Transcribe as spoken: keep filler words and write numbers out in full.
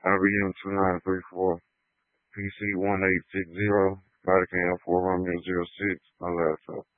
I B M two nine three four, P C one eight six zero, body cam four Romeo zero six, my laptop.